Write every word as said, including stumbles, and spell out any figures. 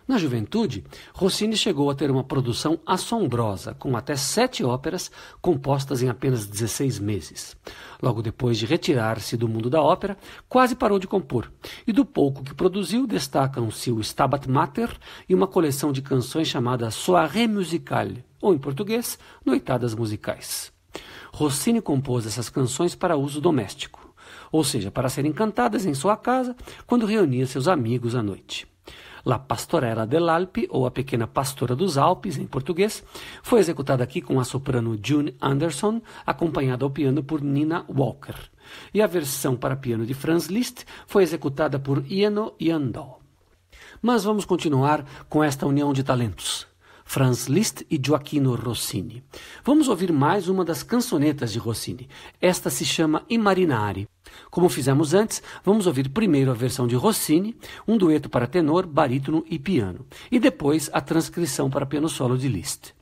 Na juventude, Rossini chegou a ter uma produção assombrosa, com até sete óperas compostas em apenas dezesseis meses. Logo depois de retirar-se do mundo da ópera, quase parou de compor, e do pouco que produziu destacam-se o Stabat Mater e uma coleção de canções chamada Soirée Musicale, ou em português, Noitadas Musicais. Rossini compôs essas canções para uso doméstico, ou seja, para serem cantadas em sua casa quando reunia seus amigos à noite. La Pastorella dell'Alpi, ou A Pequena Pastora dos Alpes, em português, foi executada aqui com a soprano June Anderson, acompanhada ao piano por Nina Walker. E a versão para piano de Franz Liszt foi executada por Eno Jandal. Mas vamos continuar com esta união de talentos. Franz Liszt e Gioachino Rossini. Vamos ouvir mais uma das cançonetas de Rossini. Esta se chama I Marinari. Como fizemos antes, vamos ouvir primeiro a versão de Rossini, um dueto para tenor, barítono e piano, e depois a transcrição para piano solo de Liszt.